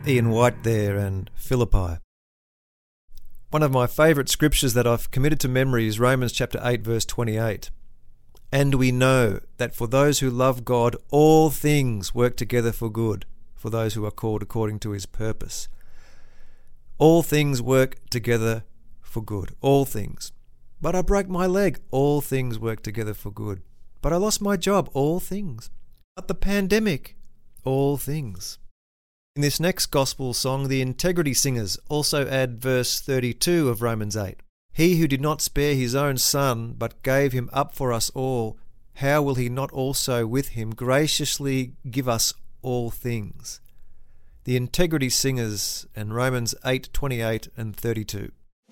Ian White there and Philippi. One of my favourite scriptures that I've committed to memory is Romans chapter 8 verse 28. And we know that for those who love God, all things work together for good, for those who are called according to his purpose. All things work together for good. All things. But I broke my leg. All things work together for good. But I lost my job. All things. But the pandemic. All things. In this next gospel song, the Integrity Singers also add verse 32 of Romans 8. He who did not spare his own son, but gave him up for us all, how will he not also with him graciously give us all things? The Integrity Singers and Romans 8:28 and 32.